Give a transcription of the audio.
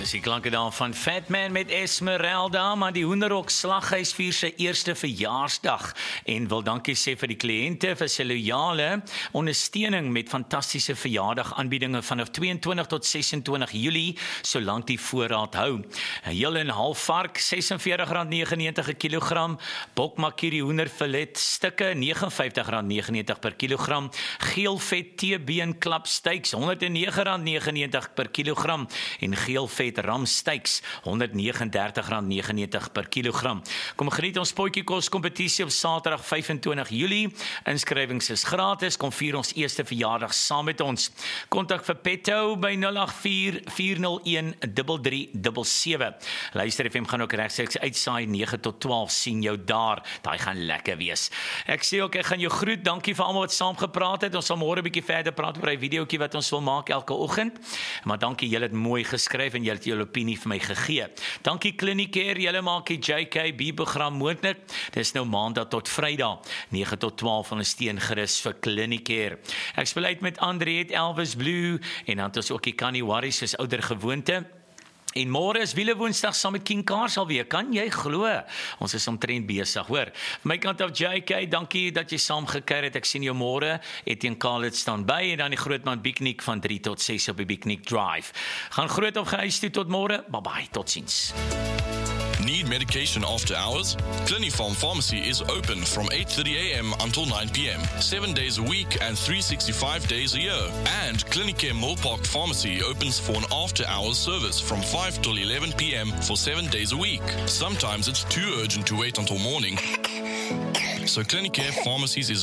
Dis die klanke daar van Fat Man met Esmeralda, maar die Hoenderhok Slaghuis vier sy eerste verjaarsdag en wil dankie sê vir die kliënte vir sy loyale ondersteuning met fantastiese verjaardag-aanbiedinge vanaf 22 tot 26 Julie, solank die voorraad hou. 'n Heel en half vark, R46.99 per kilogram, bokmakierie hoenderfilet stukke, R59.99 per kilogram, geelvet teebeen klapsteaks, R109.99 per kilogram en geelvet ramsteaks, R139.99 per kilogram. Kom geniet ons potjiekos kompetisie op Saterdag 25 Julie. Inskrywings is gratis. Kom vier ons eerste verjaardag saam met ons. Kontak vir Petto by 084-401-3377. Luister FM gaan ook regstreeks uitsaai 9 tot 12. Sien jou daar. Daai gaan lekker wees. Ek sê ook ek gaan jou groet. Dankie vir almal wat saam gepraat het. Ons sal môre 'n bietjie verder praat oor 'n videoetjie wat ons wil maak elke oggend. Maar dankie, julle het mooi geskryf en julle het julle opinie vir my gegee. Dankie Clinicare, julle maak die JKB-program moontlik. Dis nou Maandag tot Vrydag, 9 tot 12 van 'n steen gerus vir Clinicare. Ek speel uit met Andriet Elvis Blue en dan het ons ook die Kanye Warris soos ouer gewoonte. En môre is wiele woensdag saam met King Cars alweer. Kan jy glo? Ons is omtrent besig, hoor. Van my kant af JK, dankie dat jy saam gekuier het. Ek sien jou môre. Etienne Khalid staan by en dan die grootman Piknik van 3 tot 6 op die Piknik Drive. Gaan groot op gehuis toe tot môre. Bye bye, totsiens. Need medication after hours? Clinifarm Pharmacy is open from 8:30 a.m. until 9 p.m. 7 days a week and 365 days a year. And Clinicare Millpark Pharmacy opens for an after-hours service from 5 till 11 p.m. for 7 days a week. Sometimes it's too urgent to wait until morning. So Clinicare Pharmacies is